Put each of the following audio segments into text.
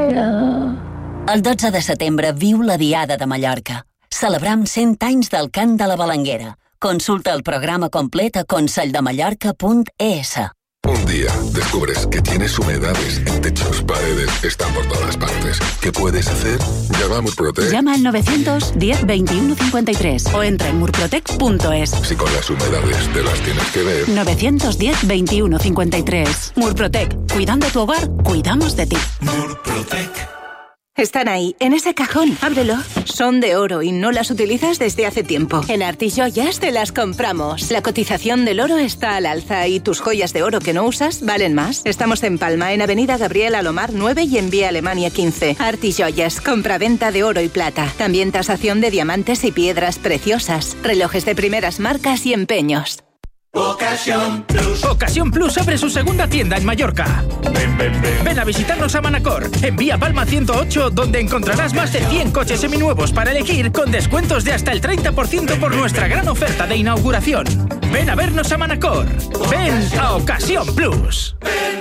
El 12 de setembre viu la Diada de Mallorca. Celebram 100 anys del cant de la Balanguera. Consulta el programa complet a conselldemallorca.es. Un día descubres que tienes humedades en techos, paredes, están por todas partes. ¿Qué puedes hacer? Llama a Murprotec. Llama al 910 21 53 o entra en murprotec.es. Si con las humedades te las tienes que ver. 910 21 53. Murprotec. Cuidando tu hogar, cuidamos de ti. Murprotec. Están ahí, en ese cajón. Ábrelo. Son de oro y no las utilizas desde hace tiempo. En Artisjoyas te las compramos. La cotización del oro está al alza y tus joyas de oro que no usas valen más. Estamos en Palma, en Avenida Gabriel Alomar 9 y en Vía Alemania 15. Artisjoyas, compra-venta de oro y plata. También tasación de diamantes y piedras preciosas. Relojes de primeras marcas y empeños. Ocasión Plus. Ocasión Plus abre su segunda tienda en Mallorca. Ven a visitarnos a Manacor, en Vía Palma 108, donde encontrarás más de 100 coches seminuevos para elegir, con descuentos de hasta el 30% por nuestra gran oferta de inauguración. Ven a vernos a Manacor. Ven a Ocasión Plus.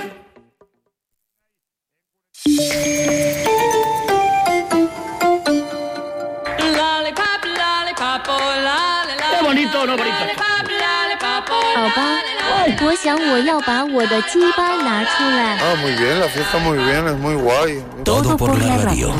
¡Qué bonito, no bonito! 宝宝，我想我要把我的鸡巴拿出来。 muy bien, la fiesta muy bien, es muy guay. Todo por la radio.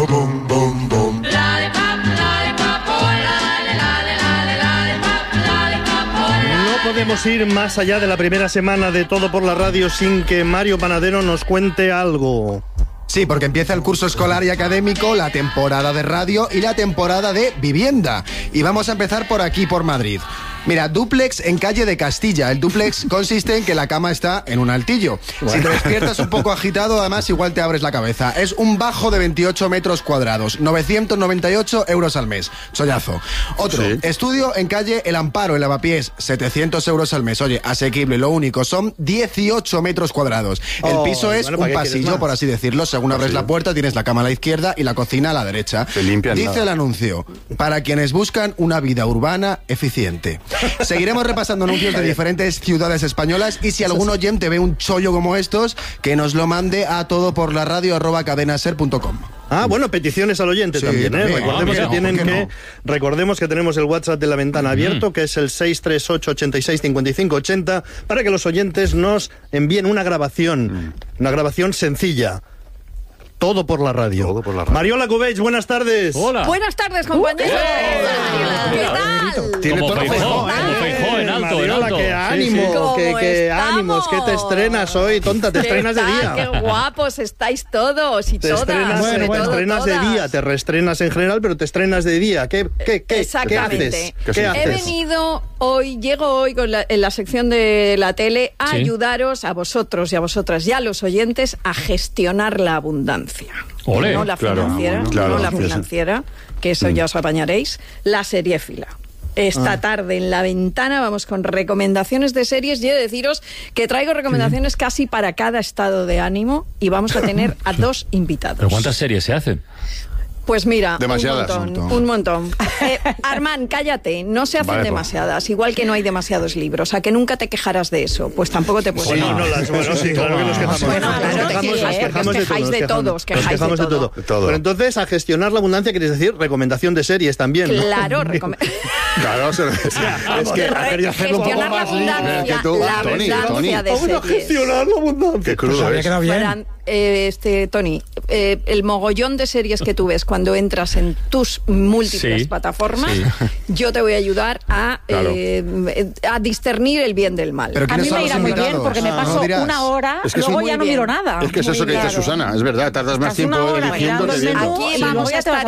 No podemos ir más allá de la primera semana de Todo por la Radio sin que Mario Panadero nos cuente algo. Sí, porque empieza el curso escolar y académico, la temporada de radio y la temporada de vivienda. Y vamos a empezar por aquí, por Madrid. Mira, dúplex en calle de Castilla. El dúplex consiste en que la cama está en un altillo. Bueno. Si te despiertas un poco agitado, además igual te abres la cabeza. Es un bajo de 28 metros cuadrados, 998 euros al mes. Chollazo. Otro, sí. Estudio en calle El Amparo, en Lavapiés, 700 euros al mes. Oye, asequible. Lo único, son 18 metros cuadrados. El piso es un pasillo, por así decirlo. Según abres la puerta, tienes la cama a la izquierda y la cocina a la derecha. Se limpian. Dice el anuncio, para quienes buscan una vida urbana eficiente. Seguiremos repasando anuncios de diferentes ciudades españolas y si algún oyente ve un chollo como estos, que nos lo mande a todoporlaradio@cadenaser.com. Ah, bueno, peticiones al oyente, sí, también, ¿eh? Recordemos que tenemos el WhatsApp de La Ventana abierto, que es el 638 86 55 80, para que los oyentes nos envíen una grabación sencilla. Todo por la radio. Todo por la radio. Mariola Cubells, buenas tardes. Hola. Buenas tardes, compañeros. ¿Qué tal? Tiene todo Feijó en alto, Mariola, en alto. Qué ánimo, qué ánimos, que te estrenas hoy, tonta, te estrenas de día. Qué guapos estáis todos y todas. Te estrenas de día, te reestrenas en general, pero te estrenas de día. ¿Qué Exactamente. ¿Qué haces? He venido llego hoy en la sección de la tele a ayudaros a vosotros y a vosotras y a los oyentes a gestionar la abundancia. Olé, no la financiera, claro, no la financiera, que eso ya os apañaréis, la seriéfila. Esta tarde en La Ventana vamos con recomendaciones de series y he de deciros que traigo recomendaciones casi para cada estado de ánimo y vamos a tener a dos invitados. ¿Pero cuántas series se hacen? Pues mira, demasiadas. Un montón. Armand, cállate, no se hacen demasiadas, igual que no hay demasiados libros, a que nunca te quejarás de eso, pues tampoco te puedes quejar. Sí, claro que nos quejamos. Bueno, claro, os quejáis de todo. Pero entonces, a gestionar la abundancia, quieres decir recomendación de series también, ¿no? Claro, claro, es que gestionar la abundancia, de series. Vamos a gestionar la abundancia. Qué crudo es. Tony, el mogollón de series que tú ves cuando entras en tus múltiples plataformas, yo te voy a ayudar a discernir el bien del mal. A mí me irá muy bien porque me paso una hora, luego ya no miro nada. Es que es eso que dice Susana, es verdad, tardas más tiempo eligiendo. Aquí vamos a estar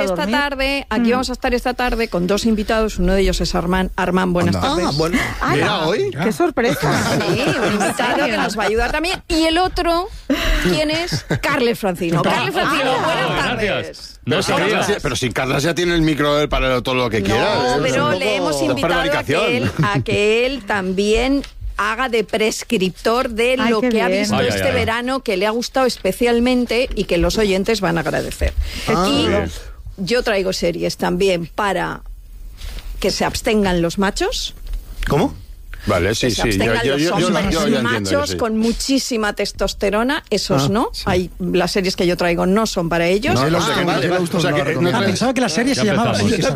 esta tarde con dos invitados, uno de ellos es Armand. Armand, buenas tardes. Mira hoy. ¡Qué sorpresa! Sí, un invitado que nos va a ayudar también. Y el otro, ¿quién es? Carles Francino. Carles Francino, buenas tardes. No sabía. Pero si Carles ya tiene el micro para todo lo que quiera. No, pero le hemos invitado a que él también haga de prescriptor de lo que ha visto este verano, que le ha gustado especialmente y que los oyentes van a agradecer. Y yo traigo series también para que se abstengan los machos. ¿Cómo? Vale, sí, que se sí. abstengan Yo los hombres entiendo, machos sí. con muchísima testosterona, esos no. sí. Hay, las series que yo traigo no son para ellos. No, los vale, vale, vale. O sea que no traes- Pensaba que la serie se llamaba así. que se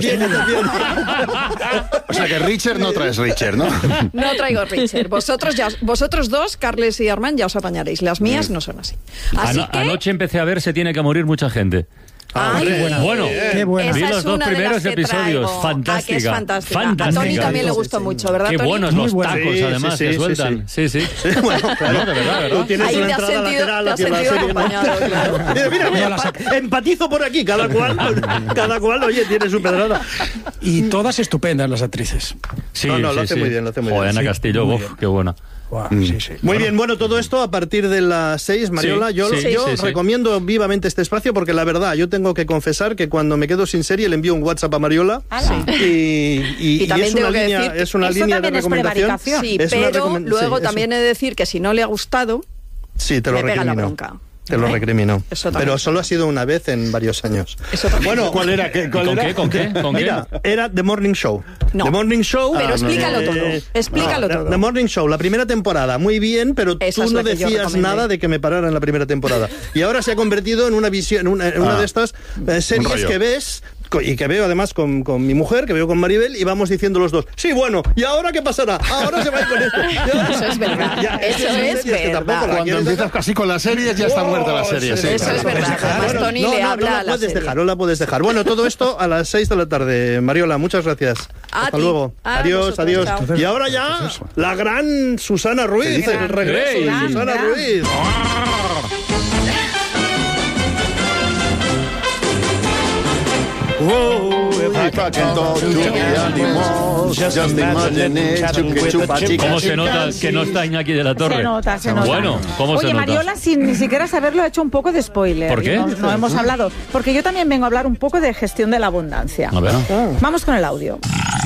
O sea que Richard no traes Richard, ¿no? No traigo Richard. Vosotros dos, Carles y Armand, ya os apañaréis. Las mías no son así. Así que... Anoche empecé a ver Se tiene que morir mucha gente. Ay, Bueno, Qué buena. vi esa los es dos una de primeros las que episodios. traigo. Fantástica. Que es fantástica. Fantástica. A Tony también le gustó mucho, ¿verdad, Qué Tony? buenos Muy los buena. tacos, Sí, además, sí, que sí, sueltan. Sí, sí. Bueno, claro. No, de verdad. Tú tienes Ahí una te has entrada sentido- lateral te has hacia la sentido serie, ¿no? acompañado, claro. Mira, empatizo por aquí, cada cual, oye, tiene su pedrada. Y todas estupendas las actrices. Sí, No, sí, lo hace sí. muy bien, lo hace muy Joder, bien. Ana Sí, Castillo, muy uf, bien. qué buena. Wow, sí, sí. Muy bien, bueno, todo esto a partir de las 6, Mariola. Sí, Yo sí, sí. recomiendo vivamente este espacio porque la verdad, yo tengo que confesar que cuando me quedo sin serie le envío un WhatsApp a Mariola y también es una tengo que línea, decir- es una Eso línea de también es recomendación. prevaricación. Sí, Es una pero luego sí, también he de decir que si no le ha gustado, sí, te lo me pega la recrimino. bronca. Te lo recrimino. Eso también. Pero solo ha sido una vez en varios años. Eso también. Bueno, ¿Cuál era? ¿Con qué? ¿Con qué? Mira, era The Morning Show. No. The Morning Show. Pero explícalo todo. Explícalo todo. The Morning Show, la primera temporada, muy bien, pero Esa tú es no la que yo decías recomendé. nada de que me parara en la primera temporada. Y ahora se ha convertido en una visión, en una de estas series rollo. que ves y que veo además con mi mujer, que veo con Maribel, y vamos diciendo los dos, sí, bueno, ¿y ahora qué pasará? Ahora se va a ir con esto. Y ahora- Eso es verdad. Ya, Eso son es series que tampoco verdad. la Cuando quieres empiezas dejar. casi con las series, ya está muerta la serie. Sí, Eso claro. es verdad. Además, Tony le habla no a la la puedes serie. dejar, no la puedes dejar. Bueno, todo esto a las 6 de la tarde. Mariola, muchas gracias. A Hasta ti. luego. A Adiós, vosotros, adiós. chao. Y ahora ya, la gran Susana Ruiz, el regreso de Susana Ruiz. ¿Cómo se nota que no está Iñaki de la Torre? Se nota, se nota. Bueno, ¿cómo se Oye, nota? Mariola, sin ni siquiera saberlo, ha hecho un poco de spoiler. ¿Por qué? No hemos hablado. Porque yo también vengo a hablar un poco de gestión de la abundancia. A ver. Vamos con el audio.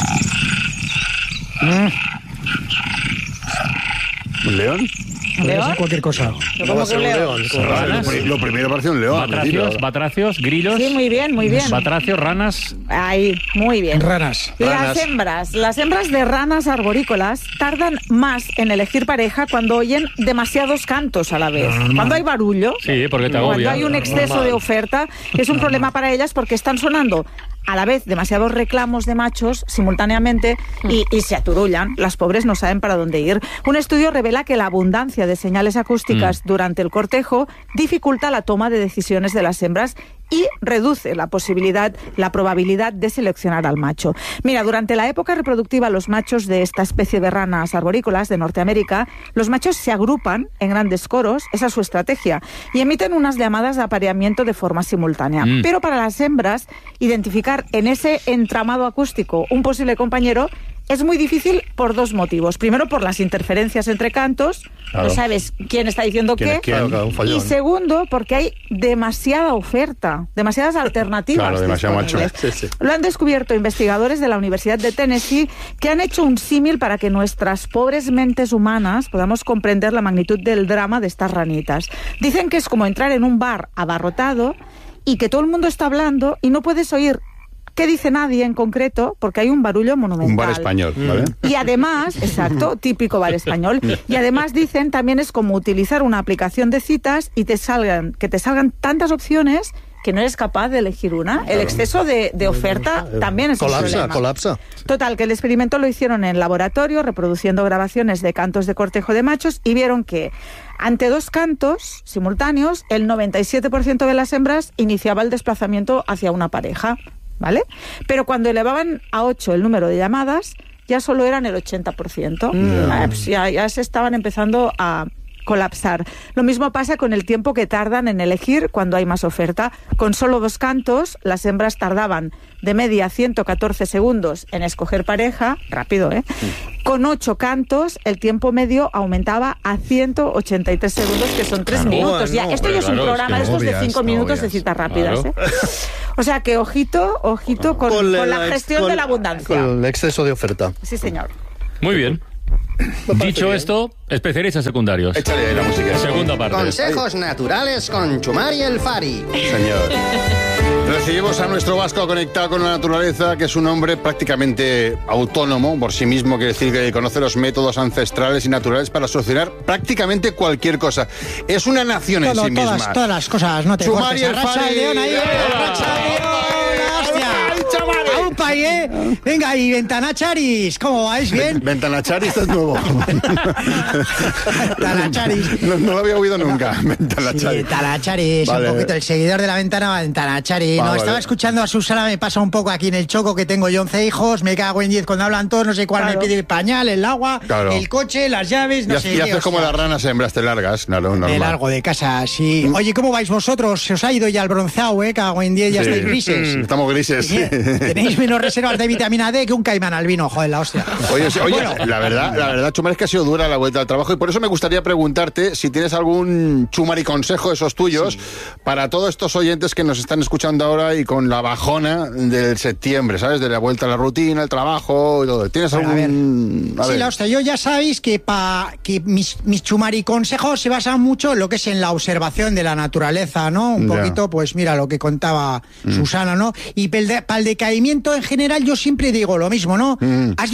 ¿Un león? Podría ser cualquier cosa. ¿Cómo que un león? ¿Ranas? Lo primero parece un león. Batracios, grillos. Sí, muy bien, muy bien. Batracios, ranas. Ahí, muy bien. Ranas. Las hembras de ranas arborícolas tardan más en elegir pareja cuando oyen demasiados cantos a la vez. Cuando hay barullo, Sí, porque te cuando agobia. hay un exceso de oferta, es un problema para ellas porque están sonando a la vez demasiados reclamos de machos simultáneamente y se aturullan. Las pobres no saben para dónde ir. Un estudio revela que la abundancia de señales acústicas durante el cortejo dificulta la toma de decisiones de las hembras y reduce la probabilidad de seleccionar al macho. Mira, durante la época reproductiva, los machos de esta especie de ranas arborícolas de Norteamérica, los machos se agrupan en grandes coros, esa es su estrategia, y emiten unas llamadas de apareamiento de forma simultánea. Pero para las hembras, identificar en ese entramado acústico un posible compañero es muy difícil por dos motivos. Primero, por las interferencias entre cantos, Claro. no sabes quién está diciendo ¿Quién qué. es quién? Claro, un follón. Y segundo, porque hay demasiada oferta, demasiadas alternativas. Claro, demasiado macho. disponibles. Sí, sí. Lo han descubierto investigadores de la Universidad de Tennessee que han hecho un símil para que nuestras pobres mentes humanas podamos comprender la magnitud del drama de estas ranitas. Dicen que es como entrar en un bar abarrotado y que todo el mundo está hablando y no puedes oír qué dice nadie en concreto porque hay un barullo monumental. Un bar español, ¿vale? Y además, exacto, típico bar español. Y además dicen también es como utilizar una aplicación de citas y que te salgan tantas opciones que no eres capaz de elegir una. El exceso de oferta también es un problema. Colapsa. Total, que el experimento lo hicieron en laboratorio, reproduciendo grabaciones de cantos de cortejo de machos, y vieron que ante dos cantos simultáneos, el 97% de las hembras iniciaba el desplazamiento hacia una pareja, ¿vale? Pero cuando elevaban a 8 el número de llamadas, ya solo eran el 80%. Pues ya se estaban empezando a colapsar. Lo mismo pasa con el tiempo que tardan en elegir cuando hay más oferta. Con solo dos cantos, las hembras tardaban de media 114 segundos en escoger pareja, rápido, ¿eh? Con 8 cantos, el tiempo medio aumentaba a 183 segundos, que son 3 minutos. Ya, esto ya es un programa de estos de 5 minutos de citas rápidas, ¿eh? O sea que ojito con la gestión de la abundancia. Con el exceso de oferta. Sí, señor. Muy bien. Dicho esto, especialistas secundarios. Échale la música. Segunda parte. Consejos naturales con Chumari el Fari. Señor. Recibimos a nuestro vasco conectado con la naturaleza, que es un hombre prácticamente autónomo por sí mismo, quiere decir que conoce los métodos ancestrales y naturales para solucionar prácticamente cualquier cosa. Es una nación en sí misma. Todas las cosas, no te Chumari cortes. el Arracha Fari. el león ahí, arracha el león, hostia. ¡Aupa, Venga, y Ventanacharis, ¿cómo vais? ¿Bien? Ventanacharis es nuevo. Ventanacharis. No lo había oído nunca. Ventanacharis. Sí, Talacharis, Vale. un poquito el seguidor de la ventana, Ventanacharis. No, Vale. estaba escuchando a Susana, me pasa un poco aquí en el choco, que tengo yo 11 hijos, me cago en 10 cuando hablan todos, no sé cuál me pide el pañal, el agua, Claro. el coche, las llaves, no sé Y qué. haces como las ranas hembras, te largas. Claro, normal. De largo de casa, sí. Oye, ¿cómo vais vosotros? Se os ha ido ya el bronceado, cago en 10, ya Sí. estáis grises. Estamos grises. Tenéis menos reservas de vitamina D que un caimán albino, joder, la hostia. Oye, Bueno, la verdad, Chumari, es que ha sido dura la vuelta al trabajo y por eso me gustaría preguntarte si tienes algún Chumari consejo de esos tuyos para todos estos oyentes que nos están escuchando ahora y con la bajona del septiembre, ¿sabes? De la vuelta a la rutina, el trabajo y todo. ¿Tienes Bueno, algún...? sí, la hostia, yo ya sabéis que mis Chumari consejos se basan mucho en lo que es en la observación de la naturaleza, ¿no? Un Ya. poquito, pues mira, lo que contaba Susana, ¿no? Y para el decaimiento en general yo siempre digo lo mismo, ¿no? ¿Has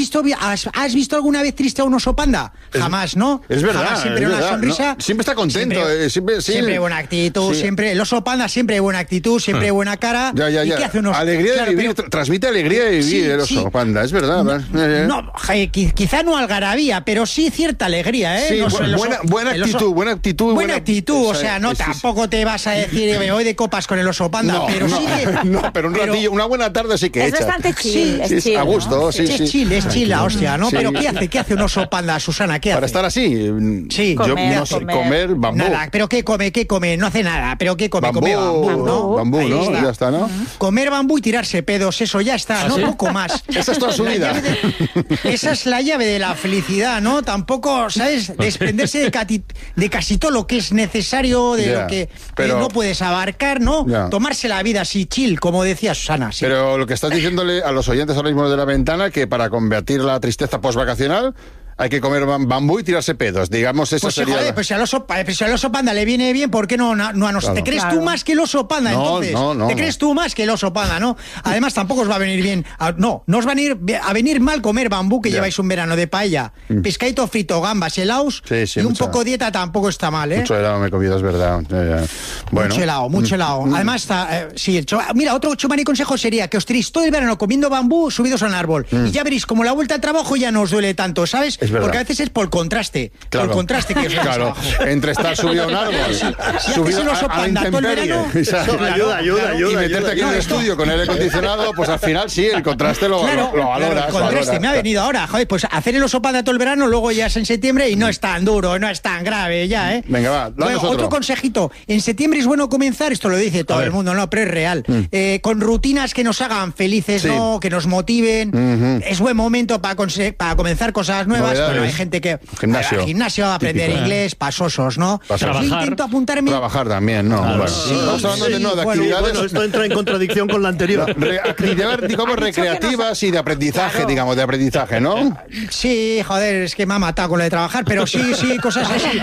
visto alguna vez triste a un oso panda? Jamás, ¿no? Es verdad, Jamás, siempre es una verdad, sonrisa. ¿no? Siempre está contento, siempre, sí. Siempre buena actitud, Sí. siempre. El oso panda siempre buena actitud, siempre buena cara. Ya. ¿Y qué hace un oso? Alegría Claro, de vivir, pero- transmite alegría de vivir Sí, el oso sí. panda, es verdad. No, quizá no algarabía, pero sí cierta alegría, ¿eh? Sí, No sé, el oso- buena el oso- actitud, buena actitud. Buena actitud, o sí, sea, no sí, sí. tampoco te vas a decir me voy de copas con el oso panda, No, pero no, sí que... no, pero un ratillo, una buena tarde sí que Es echa. bastante chill, Sí, es chill, a gusto, ¿no? sí. Es chill la hostia, ¿no? Sí. Pero ¿qué hace un oso panda, Susana? ¿Qué hace? Para estar así, Sí. yo Comer, no sé, comer. comer bambú. Nada, pero ¿qué come? No hace nada, pero ¿qué come? Come Bambú, bambú, ¿no? bambú, Ahí ¿no? está. Ya está, ¿no? Comer bambú y tirarse pedos, eso ya está, ¿no? Poco más. Esa es toda su La vida. llave esa es la llave de la felicidad, ¿no? Tampoco, ¿sabes? Desprenderse de casi todo lo que es necesario, de Ya, lo que pero- no puedes abarcar, ¿no? Ya. Tomarse la vida así chill, como decía Susana. Sí. Pero lo que estás diciéndole a los oyentes ahora mismo de la ventana, que para combatir la tristeza postvacacional hay que comer bambú y tirarse pedos. Digamos, eso Pues sí, sería... joder, pues si al oso panda le viene bien, ¿por qué no a nosotros? Claro. ¿Te crees Claro. tú más que el oso panda, No, entonces? no, ¿Te crees tú más que el oso panda, no? Además, tampoco os va a venir bien... no os va a venir mal comer bambú, que Ya. lleváis un verano de paella, pescadito frito, gambas, helados, Sí, y un mucha- poco dieta tampoco está mal, ¿eh? Mucho helado me he comido, es verdad. Ya. Bueno. Mucho helado. Además, está, sí, mira, otro Chumari consejo sería que os tiréis todo el verano comiendo bambú subidos a un árbol. Y ya veréis, como la vuelta al trabajo ya no os duele tanto, ¿sabes? Es verdad. Porque a veces es por el contraste. Claro. Por el contraste que os duele Claro, abajo. entre estar subido a un árbol, Si subido haces el oso a la panda todo el intemperie, verano, exacto, Ayuda, y meterte aquí en el estudio con aire acondicionado, pues al final sí, el contraste lo Claro, valoras. el contraste me ha venido ahora. Joder, pues hacer el oso panda todo el verano, luego ya es en septiembre y no es tan duro, no es tan grave ya, ¿eh? Venga, va, danos Bueno, otro. otro consejito. En septiembre es bueno comenzar, esto lo dice todo A ver. el mundo, no, pero es real. Con rutinas que nos hagan felices, Sí. ¿no? Que nos motiven. Es buen momento para comenzar cosas nuevas. Novedades. Bueno, hay gente que Gimnasio. al gimnasio, aprender Típico. inglés, pasosos, ¿no? Pasosos. Yo intento apuntarme. Trabajar también, ¿no? Bueno, estamos hablando de, de actividades... Bueno, esto entra en contradicción con la anterior. Actividades, digamos, recreativas y de aprendizaje, digamos, de aprendizaje, ¿no? Sí, joder, es que me ha matado con lo de trabajar, pero sí, cosas así.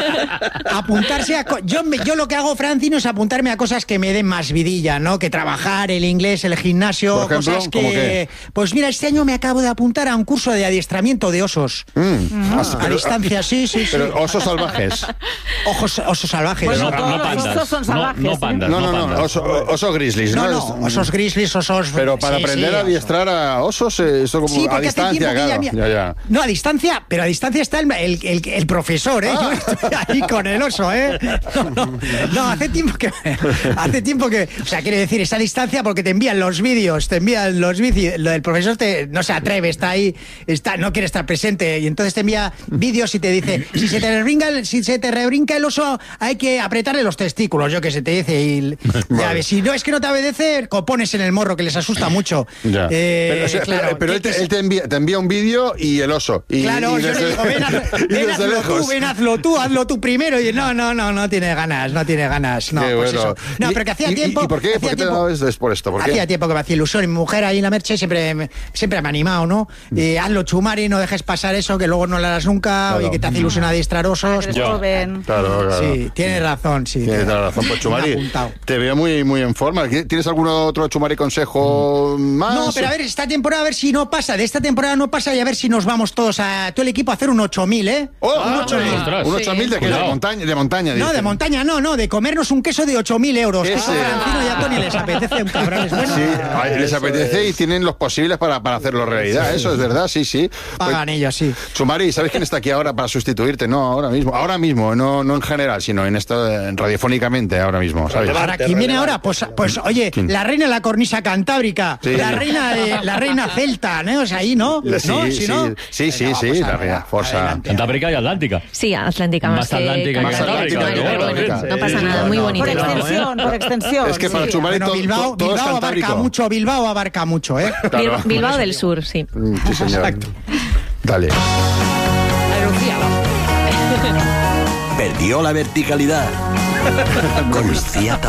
Apuntarse a... yo lo que hago, Francino, es apuntarme a cosas que me den más vidilla, ¿no? Que trabajar, el inglés, el gimnasio, Por ejemplo, cosas ¿cómo que... qué? Pues mira, este año me acabo de apuntar a un curso de adiestramiento de osos. A distancia, sí. Pero osos salvajes. Osos salvajes. Pero Bueno, no todos pandas. estos son salvajes, no ¿eh? pandas. No, osos grizzlies, ¿no? osos grizzlies, osos... Pero para sí, aprender sí, a adiestrar a osos, eso como Sí, a porque hace distancia, tiempo que claro. ya- No, a distancia, pero a distancia está el profesor, ¿eh? Yo estoy ahí con el oso, ¿eh? No, hace tiempo que... O sea, quiere decir, esa distancia porque te envían los vídeos, lo del profesor no se atreve, está ahí, no quiere estar presente, y entonces te envía vídeos y te dice, si se te rebrinca el oso, hay que apretarle los testículos, yo que sé, te dice, y ya ves, si no es que no te obedece, pones en el morro, que les asusta mucho. Ya. Pero él te envía un vídeo y el oso. Y, Claro, y yo le digo, ven, hazlo tú primero. Y no tiene ganas. No, Qué pues bueno. eso. No, pero que hacía tiempo... ¿Y por qué? ¿Por qué te daba es por esto? ¿Por qué? Hacía tiempo que me hacía ilusión y mi mujer ahí en la Merche siempre me ha animado, ¿no? Hazlo, Chumari, no dejes pasar eso, que luego no lo harás nunca, y que te hace ilusión adiestrar osos. Joven. Claro. Sí, tienes razón, sí. Tienes razón, pues Chumari, te veo muy, muy en forma. ¿Tienes algún otro Chumari consejo más? No, pero a ver, esta temporada a ver si no pasa, de esta temporada no pasa y a ver si nos vamos todos a todo el equipo a hacer un 8.000, ¿eh? Un 8.000. ¿Un 8.000 de qué? ¿De montaña? No, de montaña no, de comernos un queso de 8.000 euros. Eso a Francino y a Tony les apetece un cabrón. Sí, les apetece y tienen los posibles para hacerlo realidad. Eso es verdad, sí. Pagan ellos, sí. Chumari, ¿sabes quién está aquí ahora para sustituirte? No, ahora mismo, no en general, sino en esto radiofónicamente ahora mismo, ¿sabes? ¿Para quién viene ahora? Pues oye, ¿quién? la reina de la cornisa cantábrica, sí. la reina celta, ¿no? O sea, ahí, ¿no? Sí, la reina Forza. Cantábrica y Atlántica. Sí, Atlántica más Atlántica que Cantábrica. No pasa nada, muy bonito. Por extensión. Es que para Chumari Bilbao abarca mucho, ¿eh? Claro. Bilbao del Sur, sí. Sí, señor. Exacto. Dale. Perdió la verticalidad con Lucía